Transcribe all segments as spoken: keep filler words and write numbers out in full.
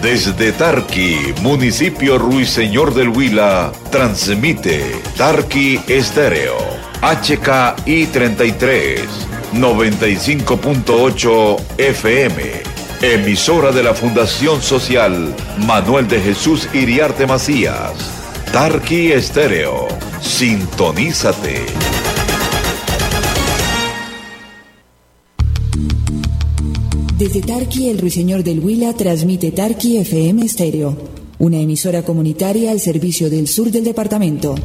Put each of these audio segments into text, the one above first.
Desde Tarqui, municipio Ruiseñor del Huila, transmite Tarqui Estéreo, H K I treinta y tres, noventa y cinco punto ocho F M, emisora de la Fundación Social Manuel de Jesús Iriarte Macías. Tarqui Estéreo, sintonízate. Desde Tarqui, el Ruiseñor del Huila transmite Tarqui F M Estéreo, una emisora comunitaria al servicio del sur del departamento.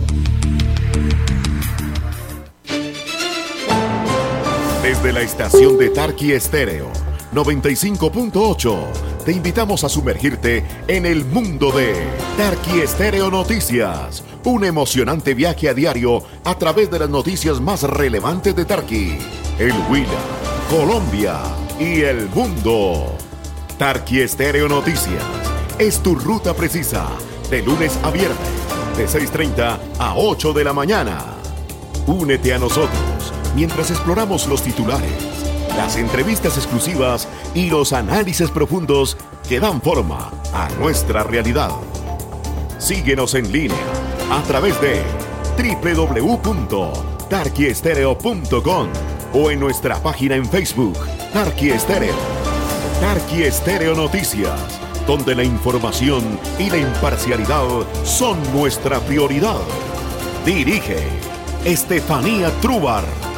Desde la estación de Tarqui Estéreo, noventa y cinco punto ocho, te invitamos a sumergirte en el mundo de Tarqui Estéreo Noticias, un emocionante viaje a diario a través de las noticias más relevantes de Tarqui, el Huila, Colombia y el mundo. Tarqui Estéreo Noticias es tu ruta precisa de lunes a viernes de seis y media a ocho de la mañana. Únete a nosotros mientras exploramos los titulares, las entrevistas exclusivas y los análisis profundos que dan forma a nuestra realidad. Síguenos en línea a través de doble u doble u doble u punto tarqui estéreo punto com o en nuestra página en Facebook, Tarqui Estéreo. Tarqui Estéreo Noticias, donde la información y la imparcialidad son nuestra prioridad. Dirige Estefanía Trúbar.